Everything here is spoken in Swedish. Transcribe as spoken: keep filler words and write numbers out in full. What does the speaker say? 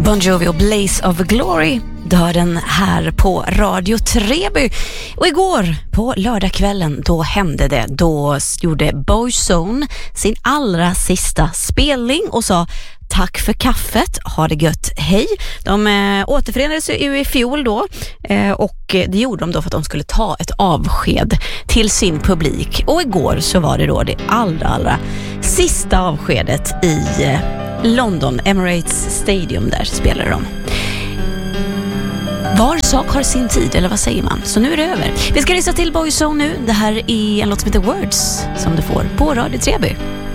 Bon Jovi och Blaze of Glory, döden här på Radio Treby. Och igår på lördagskvällen, då hände det. Då gjorde Boyzone sin allra sista spelning och sa tack för kaffet, ha det gött, hej. De eh, återförenades ju i fjol då eh, och det gjorde de då för att de skulle ta ett avsked till sin publik. Och igår så var det då det allra, allra sista avskedet i eh, London, Emirates Stadium, där spelade de. Var sak har sin tid, eller vad säger man? Så nu är det över. Vi ska lyssna till Boyzone nu. Det här är en låt som heter Words som du får på Radio Treby.